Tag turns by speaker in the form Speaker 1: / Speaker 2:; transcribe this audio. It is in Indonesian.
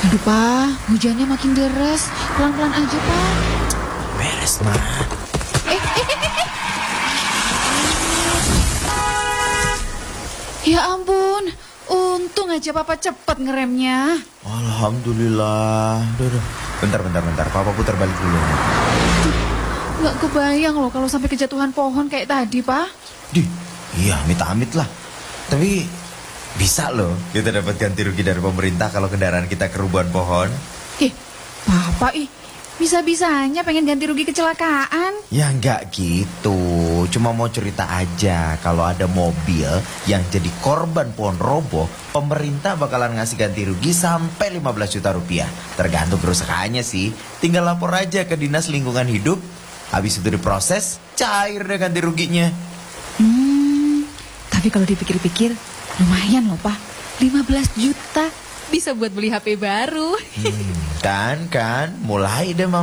Speaker 1: Aduh, Pak, hujannya makin deras. Pelan-pelan aja, Pak.
Speaker 2: Beres, Ma.
Speaker 1: Ya ampun, untung aja Papa cepat ngeremnya.
Speaker 2: Alhamdulillah. Duh. Bentar. Papa putar balik dulu.
Speaker 1: Nggak kebayang loh kalau sampai kejatuhan pohon kayak tadi, Pak.
Speaker 2: Iya, amit-amit lah. Tapi bisa loh kita dapat ganti rugi dari pemerintah kalau kendaraan kita kerubuhan pohon.
Speaker 1: Papa bisa-bisanya pengen ganti rugi kecelakaan.
Speaker 2: Ya nggak gitu. Cuma mau cerita aja kalau ada mobil yang jadi korban pohon roboh, pemerintah bakalan ngasih ganti rugi sampai 15 juta rupiah. Tergantung kerusakannya sih. Tinggal lapor aja ke Dinas Lingkungan Hidup. Habis itu diproses, cair deh ganti ruginya.
Speaker 1: Tapi kalau dipikir-pikir lumayan loh, Pak. 15 juta bisa buat beli HP baru.
Speaker 2: Kan, mulai deh Mama.